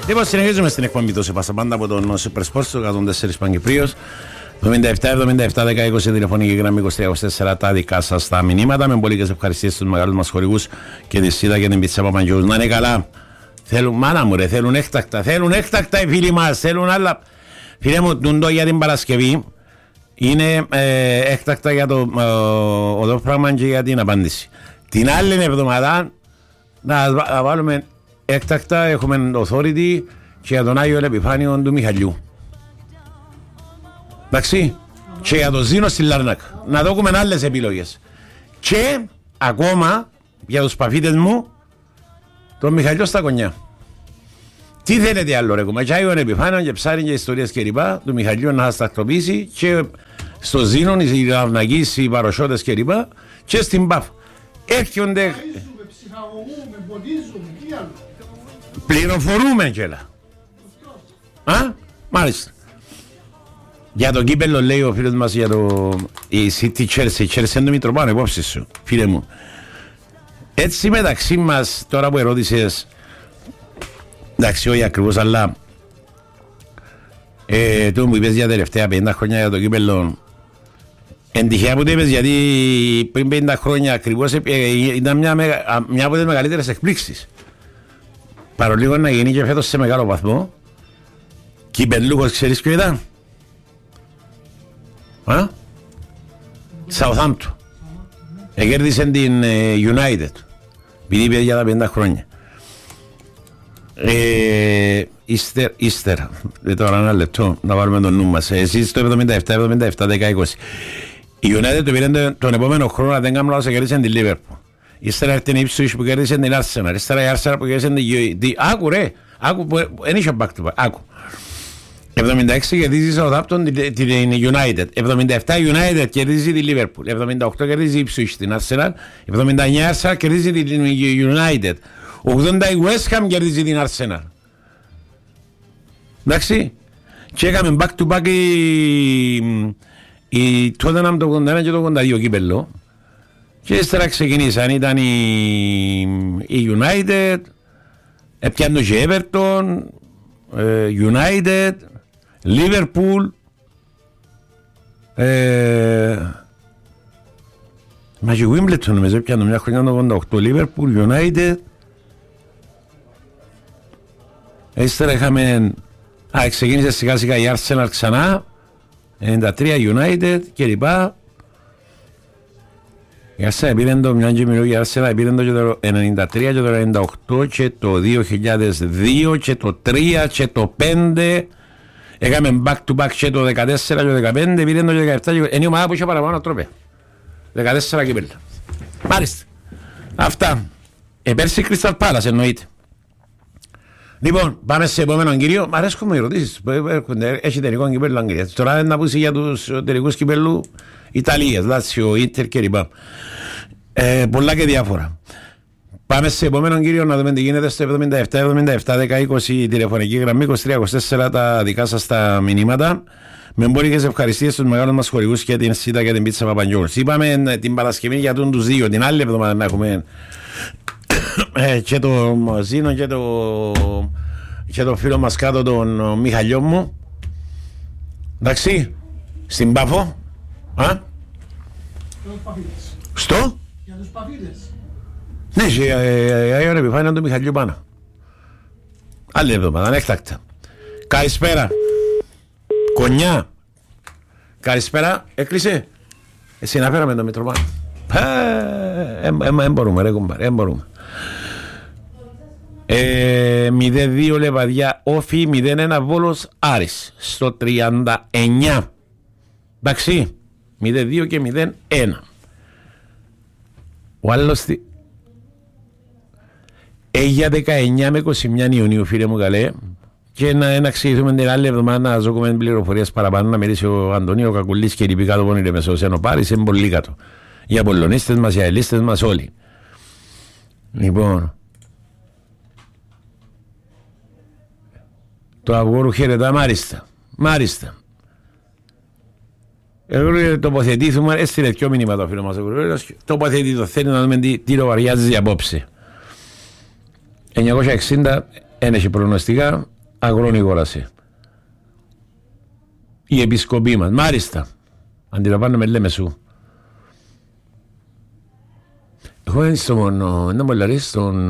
Λοιπόν, συνεχίζουμε στην εκπομπή του Πάσα Πάντα από τον Super Sports του 104 Παγκυπρίος. 77-77-10-20 τηλεφωνική γραμμή 23-24. Τα δικά σας τα μηνύματα. Με πολλές ευχαριστίες στους μεγάλους μας χορηγούς και τη ΣΥΔΑ και την Πίτσα Παπαγγιούς. Να είναι καλά. Θέλουν, μάνα μου ρε, θέλουν έκτακτα. Θέλουν έκτακτα οι φίλοι μας. Θέλουν άλλα. Φίλε μου, τούντο για την Παρασκευή είναι έκτακτα για το οδό πράγμα και για την απάντηση. Την άλλη εβδομάδα να βάλουμε έκτακτα, έχουμε το authority και για τον Άγιο Επιφάνιο του Μιχαλιού. Εντάξει, και για το Ζήνο στη Λάρνακ. Να δούμε άλλες επιλογές. Και ακόμα για τους παφίτες μου, τον Μιχαλιό στα κονιά. Τι θέλετε άλλο ρε κουμά, και Άγιο Επιφάνιο και ψάρι και ιστορίες και λοιπά, του Μιχαλιού να σας τακτοποιήσει και στο Ζήνο, οι Λαρνακείς, οι Παροσιώτες και λοιπά, και στην Παφ. Έρχονται... Πληροφορούμε κιόλα. Μάλιστα. Για το κύπελλο λέει ο φίλος μας για το η City Chelsea. Η Chelsea είναι το Μητροπάνο, υπόψη σου, φίλε μου. Έτσι μεταξύ μας, τώρα που ερώτησες, εντάξει όχι ακριβώς, αλλά το μου είπες για τελευταία 50 χρόνια για το κύπελλο, εν τυχαία που το είπες, γιατί πριν 50 χρόνια ακριβώς ήταν μια από τις μεγαλύτερες εκπλήξεις. Παρολίγο να γίνει και φέτος σε μεγάλο βαθμό. Κυπελλούχος ξέρεις ποιο ήταν? Southampton. Κέρδισε την United. Επειδή είπε για τα 50 χρόνια. Ύστερα, τώρα ένα λεπτό να βάλουμε τον νου μας. Εσείς το 77-77-10-20. Η United το πήρε τον επόμενο χρόνο, αν δεν κάνω λάθος, κέρδισε την Liverpool. Ύστερα έρθει την Ipswich που κέρδισε την Arsenal. Ύστερα η Arsenal που κέρδισε την... Άκου ρε, άκου, δεν είχε back to back, άκου. 76 κερδίζει η Southampton την United. 77 United κερδίζει τη Liverpool. 78 κερδίζει η Ipswich την Arsenal. 79 Arsenal κερδίζει την United. 80 η West Ham κερδίζει την Arsenal. Εντάξει. Και έκαμε back to back η Tottenham το 81 και το 82 κύπελλο. Και ύστερα ξεκινήσαν, ήταν η United, έπιανε και Everton, United, Liverpool, μα και Wimbledon νομίζω έπιανε μια χρονιά το 88, Liverpool, United. Ύστερα είχαμε, ξεκίνησε σιγά σιγά η Arsenal ξανά, 93 United και λοιπά. Η Arsenal πήραν το μια και μιλώ για Arsenal, πήραν το 93 και το 98 και το 2002 και το 3 και το 5. Έκαμε back to back και το 14 και το 15, πήραν το 17 και είναι η ομάδα που είχε παραπάνω τρόπια. 14 κύπελλα. Μάλιστα. Αυτά. Πέρσι Crystal Palace εννοείται. Λοιπόν, πάμε σε επόμενο κύριο. Μ' αρέσκουν οι ερωτήσεις. Έχει τελικό κύπελλο Αγγλίας. Τώρα να πούσει για τους τελικούς κύπελλου Ιταλίας, Λάτσιο, Ίντερ κλπ. Πολλά και διάφορα. Πάμε σε επόμενο κύριο να δούμε τι γίνεται στο 77-77-10-20 τηλεφωνική γραμμή 23-24 τα δικά σας τα μηνύματα. Με μπόρικες ευχαριστίες στους μεγάλους μας χορηγούς και την ΣΥΤΑ και την Πίτσα Παπαγγιούς. Είπαμε την Παρασκευή για τους δύο, την άλλη εβδομάδα να έχουμε και το Ζήνο και το φίλο μας κάτω τον Μιχαλιό μου. Εντάξει, στην Πάφο. Στο? Για τους παφίτες. Ναι, και Άγιον Επιφάνιο του Μιχαλιού πάνω. Άλλη εβδομάδα, ανέκτακτα. Καλησπέρα. Κονιά. Καλησπέρα, έκλεισε. Εσύ να φέραμε το Μητροπάνο. Εν μπορούμε ρε κουμπάρ, εν μπορούμε. 0-2 Λεβαδιά Όφη, 0-1 Βόλος Άρης στο 39. Εντάξει, 0-2 και 0-1. Ο άλλος για 19 με 21 Ιουνίου φίλε μου καλέ. Και να ξεκινήσουμε την άλλη εβδομάδα να ζώκουμε πληροφορίες παραπάνω, να μιλήσει ο Αντωνίου Κακουλής και η Λυπικά του Πόνιρε Μεσοσένο Πάρης, είναι πολύ κάτω. Οι Απολλωνίστες μας, οι Αελίστες μας, όλοι. Λοιπόν, το αγόρου χαιρετά μάριστα. Εγώ τοποθετήθουμε, έστειλε δυο μηνύματα ο φίλος μας, τοποθετήθω, θέλει να δούμε τι λογαριάζει απόψε. 960 ένεχε προγνωστικά, Αγρόνη κόλαση. Η επισκοπή μας. Μάλιστα. Αντιλαμβάνομαι λέμε σου. Εγώ στον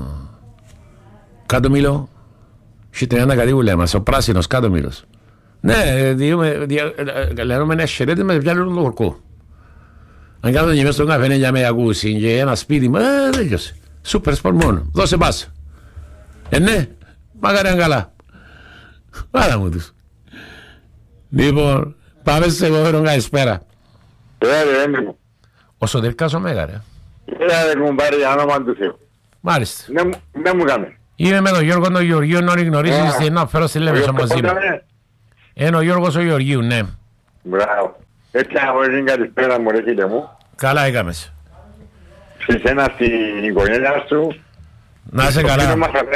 κάτω μήλο. Έχει 30 κατοίκους μας, ο πράσινος κάτω μήλος. Ναι, λέμε ένα χαιρέτη με πιάνουν το χορκό. Αν κάνω και μέσα στον καφέ για με ακούσει και ένα σπίτι μου, τέλειωσε. Σούπερ σπορ μόνο, δώσε πάσα. Ναι, μακάρι αν καλά. Άρα μου τους. Λοιπόν, πάμε σε εγώ φέρω καλησπέρα. Ο Σωτηρκάς ο Μέγα ρε. Δεν μου πάρει άνομα του Θεού. Μάλιστα. Δεν μου κάνει. Είμαι με τον Γιώργο τον Γεωργίου, να γνωρίζεις τι να φέρω στη Λέμεσο μαζί μου. Είναι ο Γιώργος ο Γεωργίου, ναι. Μπράβο. Έτσι αγώ την καλησπέρα μου ρε φίλε μου. Καλά έκαμες. Σε σένα στην οικογένεια σου. Να είσαι καλά.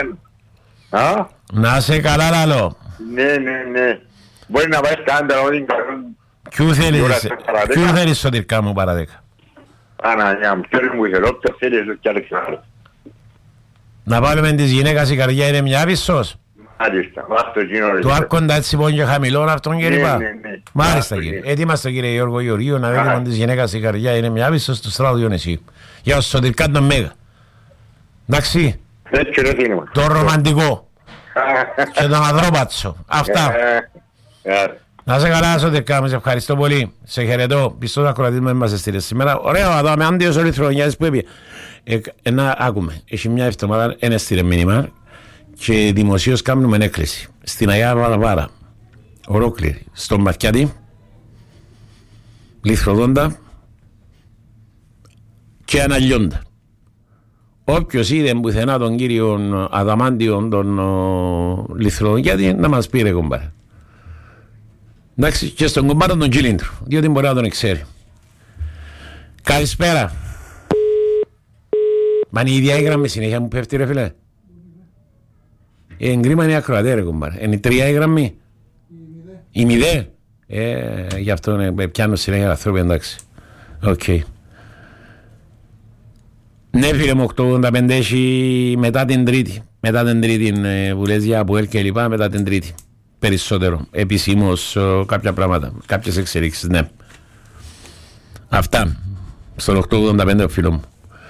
Να είσαι καλά λαλό. Ναι. Μπορεί να πάει κάντρα ό,τι Ποιου θέλεις Σωτηρκά μου παραδέκα. Ανανιά μου, θέλει μου ήθελο, ποιος θέλει εσύ κι άλλες άλλες. Να βάλουμε της γυναίκας η καρδιά είναι μια πίσος. Μάλιστα, βάζω το κοινό. Του άρχοντα έτσι πόν και χαμηλών αυτόν και λοιπά. Ναι. Μάλιστα κύριε. Έτοιμαστε κύριε Γιώργο Γεωργίου να δούμε της γυναίκας η καρδιά είναι μια πίσος του στράδου εσύ. Για ο Σωτηρκά τον Μέγα. Εντάξει. Το ρομαντικό. Και τον Ανδρόπατσο. Αυτά. Να σε καλά Σωτηρκά μου, σε ευχαριστώ πολύ. Σε χαιρετώ. Πιστός ακροατής μου μας έστειλες σήμερα. Ωραίο, εδώ με άντιος ο Λιθρονιάδης που έπιε. Άκουμε, έχει μια εβδομάδα ένα έστειλε μήνυμα και δημοσίως κάνουμε έκκληση. Στην Αγία Βαρβάρα, ολόκληρη, στον Μαρκιάτη, Λιθροδόντα και Αναλιόντα. Όποιος είδε πουθενά τον κύριο Αδαμάντιον τον Λιθροδονιάτη να μας πει ρε κομπάρα. Εντάξει, και στον κομπάρα τον Κιλίντρο, διότι μπορεί να τον ξέρει. Καλησπέρα. Μα είναι η ίδια η γραμμή συνέχεια μου πέφτει ρε φίλε. Εγκρίμα είναι η ακροατέ ρε κομπάρα. Είναι η 3 η γραμμή. Η 0. Γι' αυτό πιάνω συνέχεια ανθρώποι εντάξει. Οκ. Ναι φίλε μου 885 έχει μετά την Τρίτη. Μετά την Τρίτη που λες για Αποέλ και λοιπά μετά την Τρίτη. Περισσότερο. Επισήμως κάποια πράγματα. Κάποιες εξελίξεις ναι. Αυτά. Στον 885 ο φίλο μου.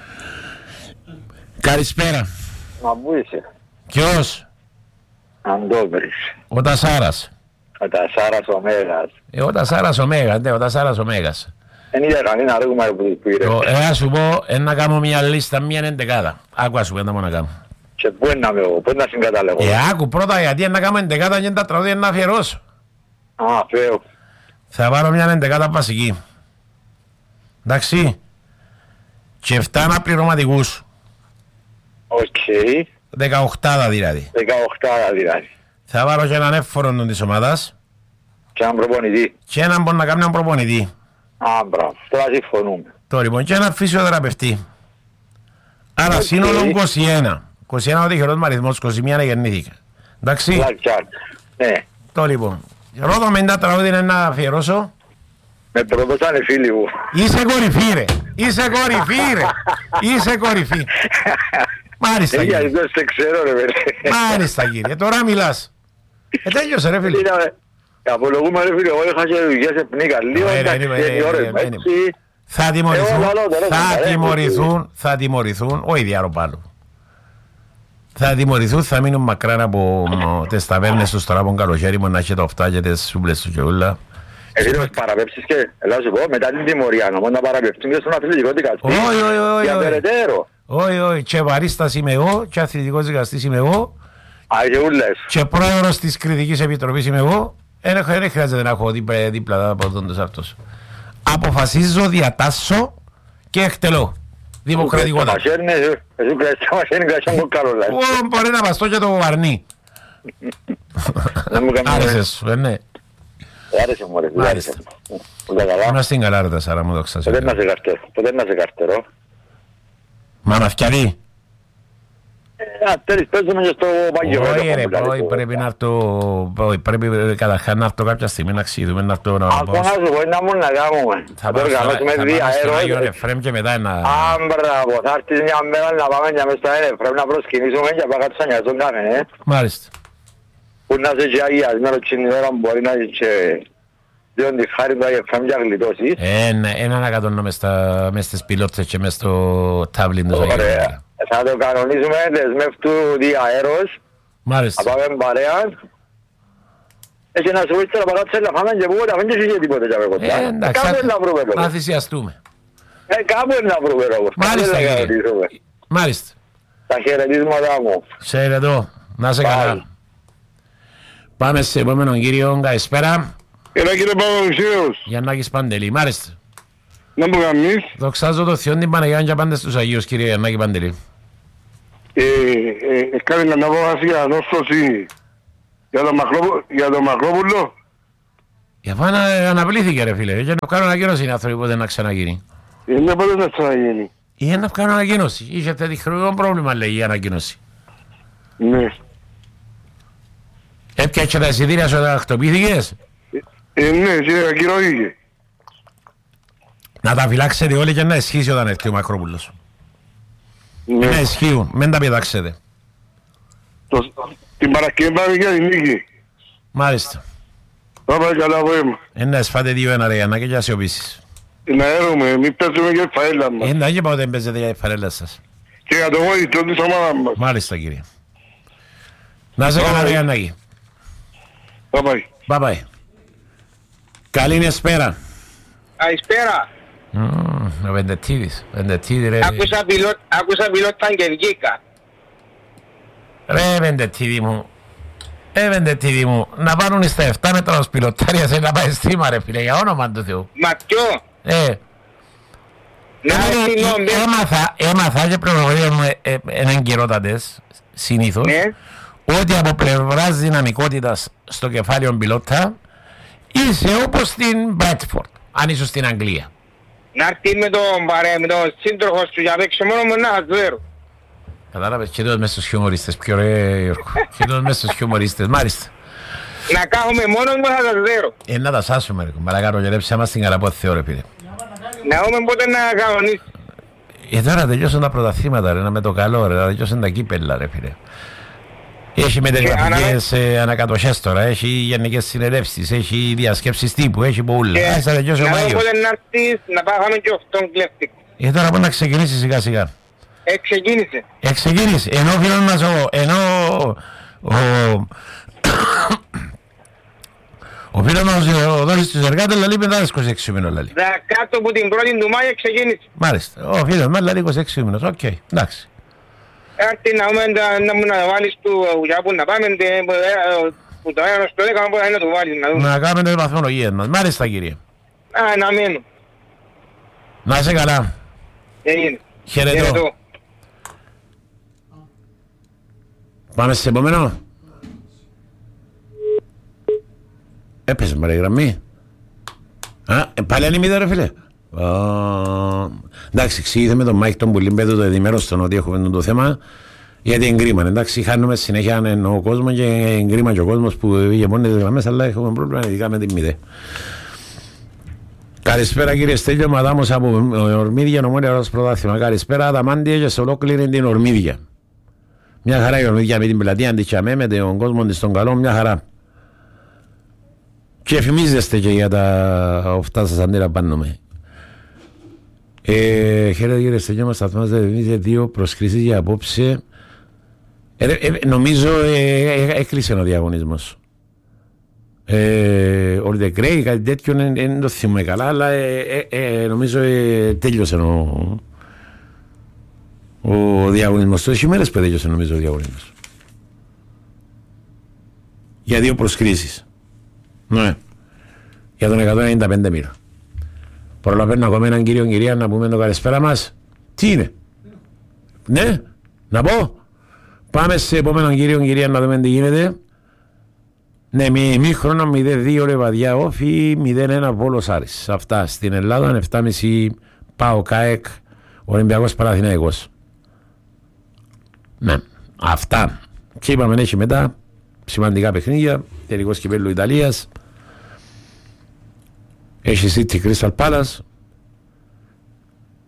Καλησπέρα. Μα πού είσαι. Ποιος? Αντόβρης. Ο Τασάρας. Ο Τασάρας ο Μέγας. Ο Τασάρας ο Μέγας, ναι, ο Τασάρας ο Μέγας. Εν είδα κανένα ρίγμα που πήρε. Να σου πω, να κάνω μια λίστα, μια εντεκάδα. Άκου ας σου πω, να κάνω. Και πού είναι να με εγώ, πού είναι να συγκαταλέγω. Άκου πρώτα γιατί να κάνω εντεκάδα και τα τραγούδια να αφιερώσω. Α, φέω. Θα πάρω μια εντεκάδα βασική. Εντάξει. Και 7 αναπληρωματικούς. Οκ. 18 δηλαδή. 18 δηλαδή. Θα πάρω και έναν εύφορο της ομάδας. Και έναν προπονητή. Και έναν μπορεί να κάνει έναν προπονητή. Α, μπράβο. Τώρα συμφωνούμε. Τώρα λοιπόν και έναν φυσιοθεραπευτή. Άρα σύνολο 21. 21 ο τυχερός μου αριθμός, 21 γεννήθηκα. Εντάξει. Ναι. Το λοιπόν. Ρώτα με τα τραγούδια είναι να αφιερώσω. Με προδώσανε φίλοι μου. Είσαι κορυφή ρε. Είσαι κορυφή ρε. Είσαι κορυφή. Μάλιστα κύριε. Γιατί δεν σε ξέρω ρε παιδί. Μάλιστα κύριε. Τώρα μιλάς. Τέλειωσε ρε φίλε. Απολογούμε ρε φίλε. Εγώ είχα και δουλειές σε πνίκα. Λίγο εντάξει. Θα τιμωρηθούν. Όχι διαρροπάλου. Θα τιμωρηθούν, θα μείνουν μακράν από τις ταβέρνες τους τώρα από καλοκαίρι μου να έχει τα οφτά και τις σούμπλες του και όλα. Εσύ θα παραπέψεις και, έλα σου πω, μετά την τιμωρία όμως να παραπέψουν και στον αθλητικό δικαστή. Για περαιτέρω. Όχι, και παρίστας είμαι εγώ και αθλητικός δικαστής είμαι εγώ. Και πρόεδρος της Κριτικής Επιτροπής είμαι εγώ. Δεν χρειάζεται να έχω δίπλα από τον τους αυτός. Αποφασίζω, διατάσσω και εκτελώ. Δημοκρατικότητα. Εσύ κρέσταμα μου καλό λάθος. Μπορεί να βαστώ και το βαρνί. Άρεσε σου, ναι. Άρεσε μου, άρεσε. Είμαστε καλά ρε τα Σάρα μου, δόξα σε. Ποτέ να σε καρτερώ. Μα να φτιαλεί. Τέλεις παίζουμε και στο Παγιό. Όχι ρε, πρέπει να έρθω, πρέπει καταρχάς να έρθω κάποια στιγμή να ξύδουμε, να έρθω να... Ακόμα να σου πω, να μου να κάνουμε. Θα πάω στον Άγιο Εφραίμ και μετά να... Μπράβο, θα έρθεις μια μέρα να πάμε για μέσα στο Εφραίμ να προσκυνήσουμε και να πάω κάτω σαν νοιάζον κάνε, Μάλιστα. που να είσαι και αγιασμένος και την ώρα μπορεί να είσαι και διότι τη χάρη του αγεφάμ και αγλιτώσεις. Ένα ανακατονώ μες στις πιλότες και μες στο τάβλιν τους αγιασμένους. Ωραία. Θα το κανονίζουμε, δεσμεύτου διαέρος. Μάλιστα. Θα πάμε παρέα. Έχει να σου ήρθε να παράτησε να φάμε και πούγοντα, δεν είχε τίποτε για κοντά. Εντάξει, κάπου να βρούμε λόγο. να θυσιαστούμε. Κάπου να βρούμε λόγο. Μάλιστα, κύριε. Μάλιστα. Τα χαιρετίσματα μου. Σε χαιρετώ. Να είσαι καλά. Πάμε σε επόμενον κύριο. Καλησπέρα. Έλα κύριε Παπαδοσίος. Γιαννάκης Παντελή. Μάλιστα. Να μου κάνεις. Δοξάζω το Θεόν την Παναγιά και πάντες τους Αγίους, κύριε Γιαννάκη Παντελή. Κάνει να πω για ανόρθωση για το Μακρόπουλο. Για πάνω αναβλήθηκε ρε φίλε. Για να κάνω ανακοίνωση είναι άνθρωποι που δεν να ξαναγίνει. Είναι πότε να ξαναγίνει. Για να κάνω ανακοίνωση. Είχε τετυχρονικό πρόβλημα λέει η ανακοίνωση. Ναι. Έπιαξε τα εισιτήρια σου όταν ακτοποιήθηκες. Ναι, και ακυρώθηκε. Να τα φυλάξετε όλοι και να ισχύσει όταν έρθει ο Μακρόπουλος. Ναι. Να ισχύουν, μην τα πετάξετε. Την Παρασκευή πάμε για την νίκη. Μάλιστα. Θα πάει καλά απόγευμα. Να σφάτε 2-1 ρε Γιάννα και για σιωπήσεις. Να έρουμε, μην παίζουμε και φαέλα μας. Να και πάω δεν παίζετε για η φαρέλα σας. Και για το γόητο της ομάδας μας. Μάλιστα κύριε. Να σε καλά ρε Γιάννακη. Θα πάει. Bye. Καλή νεσπέρα. Καλησπέρα. Ο Βεντετίδης. Βεντετίδη ρε. Άκουσα πιλόταν και βγήκα. Ρε Βεντετίδη μου. Βεντετίδη μου. Να πάνουν στα 7 μέτρα ως πιλοτάρια σε να πάει στήμα ρε φίλε. Για όνομα του Θεού. Μα ποιο? Έμαθα και προγραμματίζομαι έναν καιρότατες συνήθως ότι από πλευράς δυναμικότητας στο κεφάλαιο πιλότα είσαι όπως στην Μπρέτφορντ, αν είσαι στην Αγγλία. Να έρθει με τον σύντροφο σου για παίξει μόνο μου να ζέρω. Κατάλαβες και τότε μες στους χιουμορίστες, πιο ρε Γιώργο. Και τότε μες στους χιουμορίστες, μάλιστα. Να κάθομαι μόνος μου θα τα ζέρω. Να τα σάσουμε ρε, παρακαλώ, γιατί μας στην Καραπόθ Θεό ρε πήρε. Να δούμε πότε να κανονίσει. Τώρα τελειώσαν τα πρωταθλήματα ρε, να με το καλό ρε, να τελειώσαν τα κύπελλα ρε πήρε. Έχει μετεγραφικές ανακατοχές τώρα, έχει γενικές συνελεύσεις, έχει διασκέψεις τύπου, έχει πολλά. Να δούμε πότε να έρθεις, να πάμε και 8 κλέφτικο. Τώρα πώς να ξεκινήσει σιγά σιγά. Ξεκίνησε. Ξεκίνησε, ενώ φίλο να ζω, ενώ ο φίλος μας ο Δόλης τους εργάτες λέει μετά 26 μήνων λέει. Κάτω από την 1η του Μάη ξεκίνησε. Μάλιστα, ο φίλος μας λέει 26 μήνων, οκ, εντάξει. Έρθει να μου να βάλεις του για που να πάμε που το ένα στο 10 μπορεί να το βάλεις να δούμε. Να κάνουμε τις βαθμολογίες μας, μάλιστα κύριε. Να μένω. Να είσαι καλά. Έγινε. Χαιρετώ. Πάμε σε επόμενο. Έπαιζε με ρε γραμμή. Πάλι ανήμητα ρε φίλε. Εντάξει, εξηγήθηκε με τον Μάικ τον Πουλίμπετο το ενημέρωστον ότι έχουμε το θέμα γιατί εγκρίμαν. Εντάξει, χάνουμε συνέχεια ο κόσμος και εγκρίμαν και ο κόσμος που είχε μόνοι τις γραμμές, αλλά έχουμε πρόβλημα ειδικά με την μηδέ. Καλησπέρα κύριε Στέλιο, μαδάμος από Ορμίδια, Ομόνια ως πρωτάθλημα. Καλησπέρα Αδαμάντια και σε ολόκληρη την Ορμίδια. Μια χαρά η Ορμίδια με την πλατεία αντιχιαμέ, με τον κόσμο της των καλών, μια χαρά. Και εφημίζεστε και για τα οφτά σας αντίρα πάνω με. Χαίρετε κύριε Στέλιο, μας σταθμάζετε εμείς δύο προσκλήσεις για απόψε. Νομίζω έκλεισε ο διαγωνισμός. All the Grey, κάτι τέτοιο δεν το θυμάμαι καλά, αλλά νομίζω τέλειωσε ο διαγωνισμός. Τόσες ημέρες που τέλειωσε νομίζω ο διαγωνισμός. Για δύο προσκλήσεις. Ναι. Για τον 195 μοίρα. Προλαβαίνω ακόμα έναν κύριο κυρία να πούμε το καλησπέρα μας. Τι είναι? Ναι, να πω. Πάμε σε επόμενον κύριο κυρία να δούμε τι γίνεται. Ναι, μήχρονο 0-2 Λεβαδιά Όφη, 0-1 Βόλος Άρης. Αυτά στην Ελλάδα, 7,5 ΠΑΟ ΚΑΕΚ, Ολυμπιακός Παναθηναϊκός. Ναι, αυτά. Και είπαμε έχει μετά σημαντικά παιχνίδια, τελικός κυπέλλου Ιταλίας. Έχει City Crystal Palace.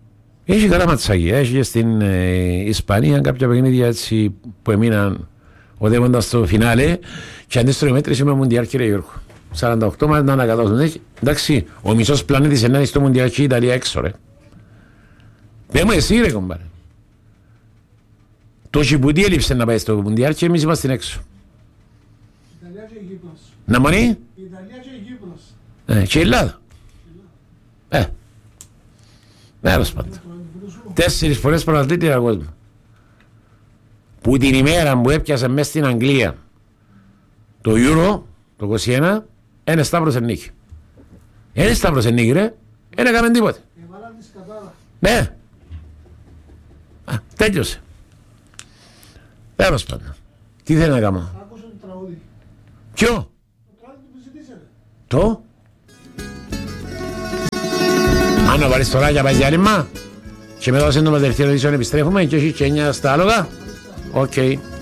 Έχει καλά ματσάκια. Έχει και στην Ισπανία κάποια παιχνίδια έτσι που έμειναν Όταν ήμουν στο φινάλε και αντίστοιχη μέτρηση με Μουντιάλ, κύριε Γιώργο. 48 μας να ανακατώσουν. Εντάξει, ο μισός πλανήτης είναι στο Μουντιάλ και η Ιταλία έξω, ρε. Πες μου εσύ, ρε κομπάρε. Το Τσιμπούτι έλειψε να πάει στο Μουντιάλ και εμείς είμαστε έξω. Ιταλία και η Κύπρος. Να μόνοι. Η Ιταλία και η Κύπρος. Και η Ελλάδα. Μέρος πάντα. 4 φορές πρωταθλήτρια κόσμο. Που την ημέρα που έπιασε μέσα στην Αγγλία το Euro, το 21, είναι Σταύρος εν νίκη. Είναι Σταύρος εν νίκη, ρε. Δεν έκαμε τίποτε. Εβάλαν τη σκατάρα. Ναι. Τέλειωσε. Μέρος πάντα. Τι θέλει να κάνω. Άκουσε το τραγούδι. Ποιο? Το τραγούδι που ζητήσατε. Το? Αν να βάλεις τώρα για πάει διάλειμμα και μετά το τελευταίο ειδήσεων επιστρέφουμε και όχι και 9 στα άλογα. Οκ.